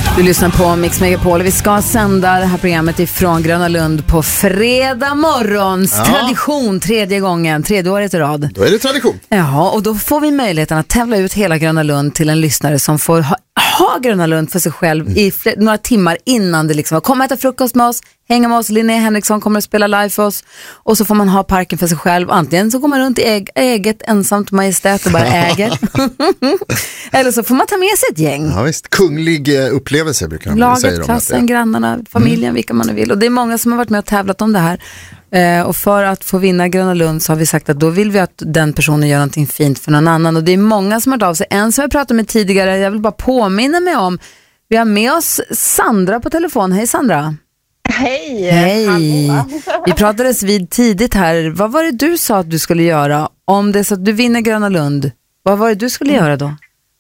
Du lyssnar på Mix Megapol. Vi ska sända det här programmet ifrån Gröna Lund på fredag morgons tradition, tredje året i rad. Då är det tradition. Ja, och då får vi möjligheten att tävla ut hela Gröna Lund till en lyssnare som får ha Gröna Lund för sig själv i några timmar innan det liksom kommer äta frukost med oss, hänga med oss. Linnea Henriksson kommer att spela live för oss och så får man ha parken för sig själv. Antingen så går man runt i eget ensamt majestät och bara äger. Eller så får man ta med sig ett gäng. Ja visst, kunglig upplevelse brukar man säga. Laget, klassen, grannarna, familjen, vilka man vill. Och det är många som har varit med och tävlat om det här. Och för att få vinna Gröna Lund så har vi sagt att då vill vi att den personen gör någonting fint för någon annan. Och det är många som har hört av sig. En som jag pratade med tidigare, jag vill bara påminna mig om. Vi har med oss Sandra på telefon. Hej Sandra. Hej. Hej. Vi pratades vid tidigt här. Vad var det du sa att du skulle göra om det så att du vinner Gröna Lund? Vad var det du skulle göra då?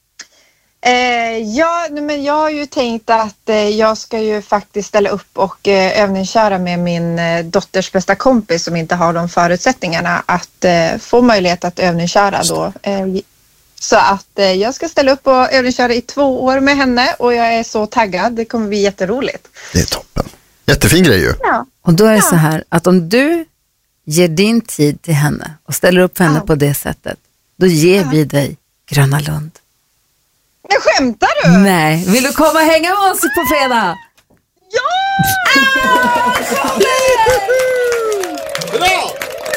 Men jag har ju tänkt att jag ska ju faktiskt ställa upp och övningsköra med min dotters bästa kompis som inte har de förutsättningarna att få möjlighet att övningsköra då. Så att jag ska ställa upp och övningsköra i 2 år med henne och jag är så taggad. Det kommer bli jätteroligt. Det är toppen. Jättefin grej ju. Ja. Och då är det så här att om du ger din tid till henne och ställer upp för henne på det sättet, då ger vi dig Gröna Lund. Men skämtar du? Nej, vill du komma och hänga med oss på fredag? Ja! Bra!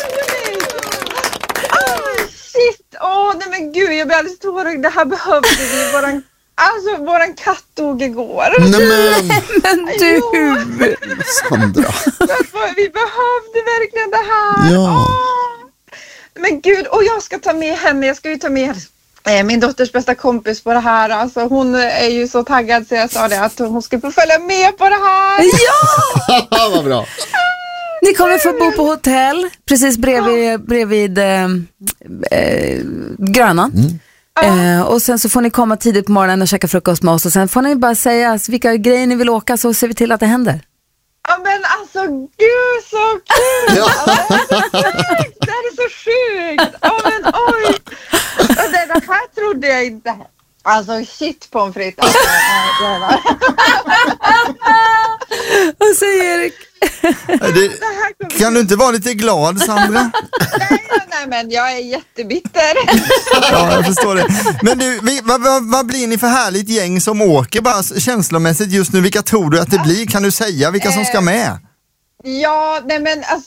Shit! Nej men gud, jag blir alldeles tårögd. Det här behövde vi. Våran katt dog igår. Men du! Sandra. Vi behövde verkligen det här. Ja. Men gud, och jag ska ta med henne. Jag ska ju ta med min dotters bästa kompis på det här. Alltså, hon är ju så taggad så jag sa det att hon ska få följa med på det här. Ja! Vad bra. Ni kommer få bo på hotell precis bredvid Grönan. Och sen så får ni komma tidigt på morgonen och käka frukost med oss. Och sen får ni bara säga vilka grejer ni vill åka så ser vi till att det händer. Ja men alltså gud så kul! Ja. Det är så sjukt! Ja men oj! Det här trodde jag inte. Alltså shit pommes frites. Vad säger Erik? Kan du inte vara lite glad, Sandra? Nej men jag är jättebitter. Ja, jag förstår det. Men du, vad blir ni för härligt gäng som åker bara känslomässigt just nu? Vilka tror du att det blir? Kan du säga vilka som ska med? Ja, nej men alltså,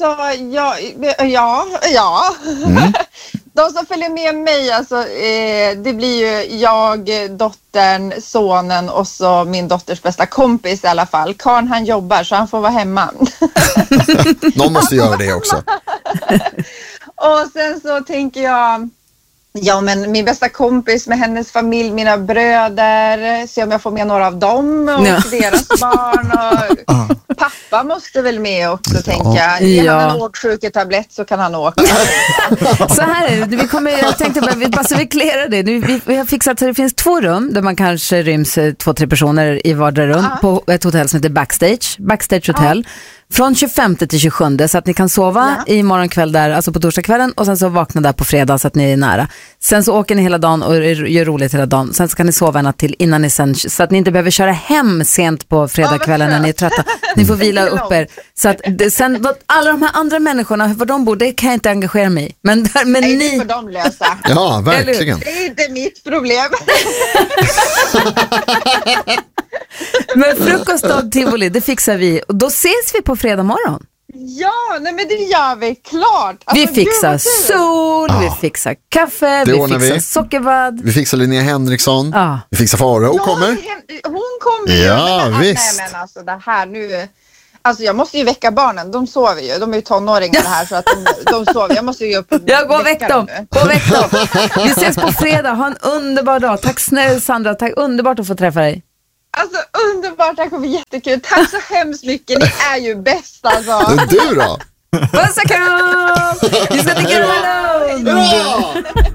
ja. De som följer med mig, alltså, det blir ju jag, dottern, sonen och så min dotters bästa kompis i alla fall. Karn han jobbar så han får vara hemma. Någon måste göra det också. Och sen så tänker jag, ja men min bästa kompis med hennes familj, mina bröder, se om jag får med några av dem och deras barn och pappa måste väl med också tänker jag. Ge han en åksjuketablett så kan han åka. Så här är det, jag tänkte bara så vi klarar det. Vi har fixat så det finns 2 rum där man kanske ryms 2-3 personer i vardera rum på ett hotell som heter Backstage Hotel. Från 25 till 27 så att ni kan sova i morgonkväll där, alltså på torsdagskvällen och sen så vakna där på fredag så att ni är nära. Sen så åker ni hela dagen och gör roligt hela dagen. Sen så kan ni sova en natt till innan ni sen, så att ni inte behöver köra hem sent på fredagskvällen när ni är trötta. Ni får vila upp er. Så att sen, alla de här andra människorna, var de bor, det kan jag inte engagera mig i. Men nej, ni... det får de lösa. Ja, verkligen. Det är inte mitt problem. Men frukost och tivoli, det fixar vi. Och då ses vi på fredag morgon. Ja, nej men det gör vi klart. Alltså, vi fixar sol, vi fixar kaffe, vi fixar sockervadd. Vi fixar Linnea Henriksson. Vi fixar Farao. Hon kommer. Hon kommer. Ja, visst. Nej men alltså det här nu. Alltså jag måste ju väcka barnen, de sover ju. De är ju tonåringar här så att de sover. Jag måste ju upp och gå och väck dem. Vi ses på fredag, ha en underbar dag. Tack snälla Sandra, tack, underbart att få träffa dig. Alltså underbart, det kommer bli jättekul. Tack så hemskt mycket, ni är ju bäst alltså. Du då? Puss och kram! Vi ska till Gröna Lund!